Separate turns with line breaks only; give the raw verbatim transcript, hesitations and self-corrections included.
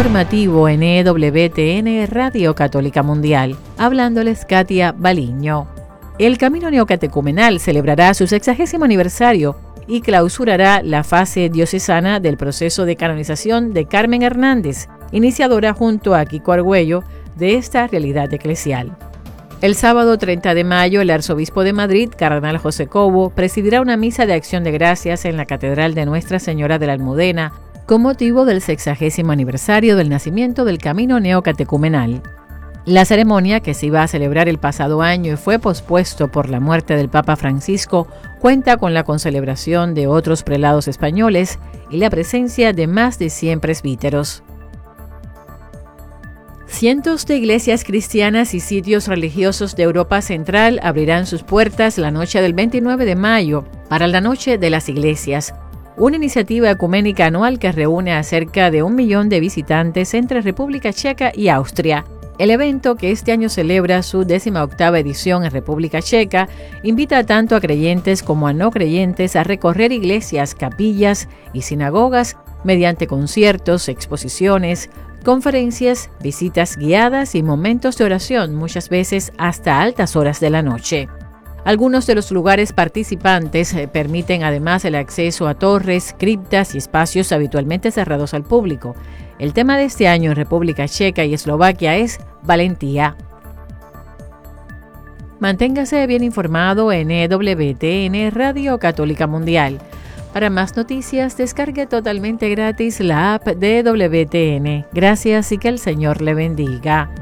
informativo en E W T N Radio Católica Mundial. Hablándoles Katia Baliño. El Camino Neocatecumenal celebrará su sexagésimo aniversario y clausurará la fase diocesana del proceso de canonización de Carmen Hernández, iniciadora junto a Kiko Argüello de esta realidad eclesial. El sábado treinta de mayo, el arzobispo de Madrid, cardenal José Cobo, presidirá una misa de acción de gracias en la Catedral de Nuestra Señora de la Almudena con motivo del sexagésimo aniversario del nacimiento del Camino Neocatecumenal. La ceremonia, que se iba a celebrar el pasado año y fue pospuesto por la muerte del Papa Francisco, cuenta con la concelebración de otros prelados españoles y la presencia de más de cien presbíteros. Cientos de iglesias cristianas y sitios religiosos de Europa Central abrirán sus puertas la noche del veintinueve de mayo para la Noche de las Iglesias, una iniciativa ecuménica anual que reúne a cerca de un millón de visitantes entre República Checa y Austria. El evento, que este año celebra su décima octava edición en República Checa, invita tanto a creyentes como a no creyentes a recorrer iglesias, capillas y sinagogas mediante conciertos, exposiciones, conferencias, visitas guiadas y momentos de oración, muchas veces hasta altas horas de la noche. Algunos de los lugares participantes permiten además el acceso a torres, criptas y espacios habitualmente cerrados al público. El tema de este año en República Checa y Eslovaquia es valentía. Manténgase bien informado en E W T N Radio Católica Mundial. Para más noticias, descargue totalmente gratis la app de E W T N. Gracias y que el Señor le bendiga.